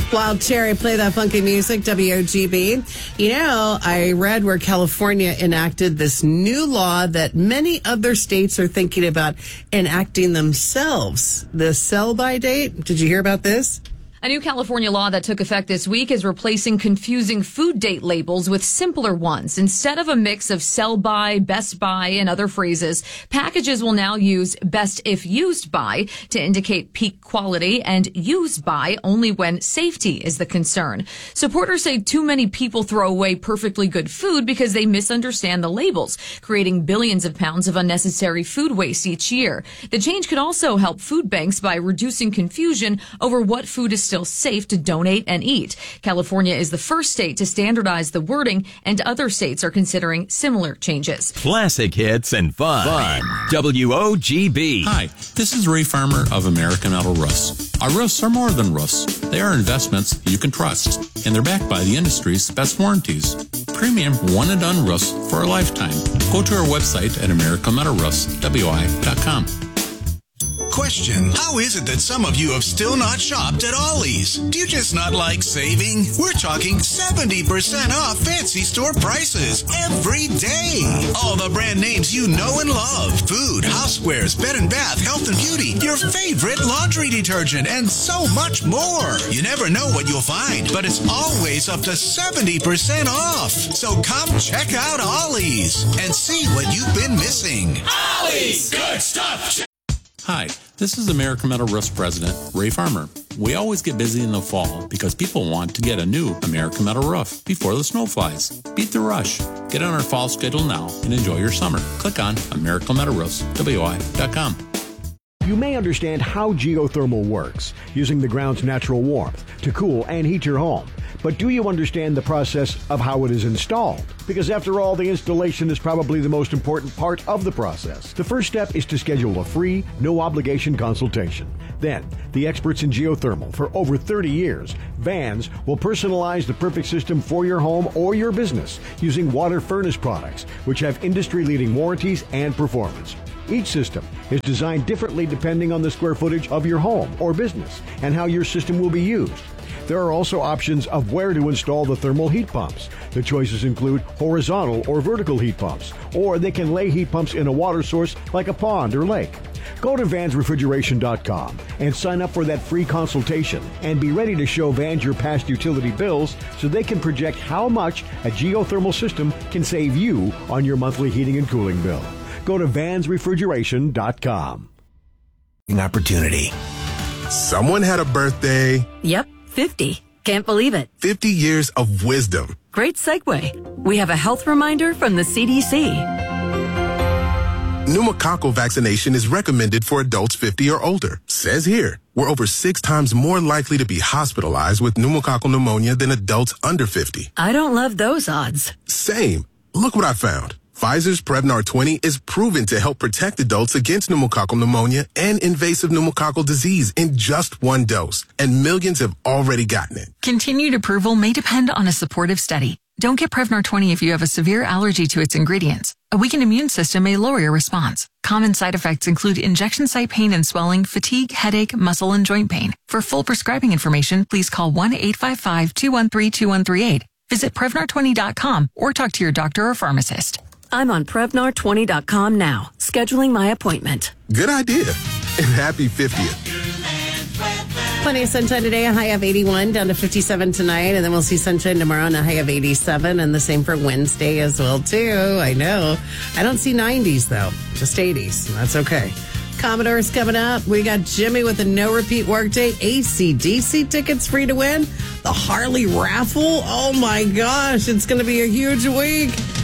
Wild Cherry, play that funky music, WOGB. You know, I read where California enacted this new law that many other states are thinking about enacting themselves. The sell-by date. Did you hear about this? A new California law that took effect this week is replacing confusing food date labels with simpler ones. Instead of a mix of sell by, best by, and other phrases, packages will now use best if used by to indicate peak quality and used by only when safety is the concern. Supporters say too many people throw away perfectly good food because they misunderstand the labels, creating billions of pounds of unnecessary food waste each year. The change could also help food banks by reducing confusion over what food is still safe to donate and eat. California is the first state to standardize the wording, and other states are considering similar changes. Classic hits and fun. WOGB. Hi, this is Ray Farmer of American Metal Roofs. Our roofs are more than roofs. They are investments you can trust, and they're backed by the industry's best warranties. Premium one-and-done roofs for a lifetime. Go to our website at americanmetalroofs.com. Question: how is it that some of you have still not shopped at Ollie's? Do you just not like saving? We're talking 70% off fancy store prices every day. All the brand names you know and love. Food, housewares, bed and bath, health and beauty, your favorite laundry detergent, and so much more. You never know what you'll find, but it's always up to 70% off. So come check out Ollie's and see what you've been missing. Ollie's, good stuff. Hi, this is American Metal Roofs President Ray Farmer. We always get busy in the fall because people want to get a new American Metal roof before the snow flies. Beat the rush. Get on our fall schedule now and enjoy your summer. Click on americanmetalroofs.com. You may understand how geothermal works, using the ground's natural warmth to cool and heat your home. But do you understand the process of how it is installed? Because after all, the installation is probably the most important part of the process. The first step is to schedule a free, no-obligation consultation. Then, the experts in geothermal for over 30 years, Vans, will personalize the perfect system for your home or your business using water furnace products, which have industry-leading warranties and performance. Each system is designed differently depending on the square footage of your home or business and how your system will be used. There are also options of where to install the thermal heat pumps. The choices include horizontal or vertical heat pumps, or they can lay heat pumps in a water source like a pond or lake. Go to vansrefrigeration.com and sign up for that free consultation and be ready to show Vans your past utility bills so they can project how much a geothermal system can save you on your monthly heating and cooling bill. Go to vansrefrigeration.com. Opportunity. Someone had a birthday. Yep, 50. Can't believe it. 50 years of wisdom. Great segue. We have a health reminder from the CDC. Pneumococcal vaccination is recommended for adults 50 or older. Says here, we're over 6 times more likely to be hospitalized with pneumococcal pneumonia than adults under 50. I don't love those odds. Same. Look what I found. Pfizer's Prevnar 20 is proven to help protect adults against pneumococcal pneumonia and invasive pneumococcal disease in just one dose, and millions have already gotten it. Continued approval may depend on a supportive study. Don't get Prevnar 20 if you have a severe allergy to its ingredients. A weakened immune system may lower your response. Common side effects include injection site pain and swelling, fatigue, headache, muscle, and joint pain. For full prescribing information, please call 1-855-213-2138. Visit Prevnar20.com or talk to your doctor or pharmacist. I'm on Prevnar20.com now, scheduling my appointment. Good idea. And happy 50th. Plenty of sunshine today, a high of 81, down to 57 tonight, and then we'll see sunshine tomorrow and a high of 87, and the same for Wednesday as well, too. I know. I don't see 90s, though, just 80s. That's okay. Commodore's coming up. We got Jimmy with a no-repeat workday. AC/DC tickets free to win. The Harley raffle. Oh, my gosh. It's going to be a huge week.